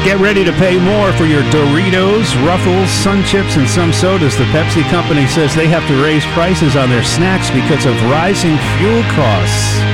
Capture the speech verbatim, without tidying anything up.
Get ready to pay more for your Doritos, Ruffles, Sun Chips, and some sodas. The Pepsi company says they have to raise prices on their snacks because of rising fuel costs.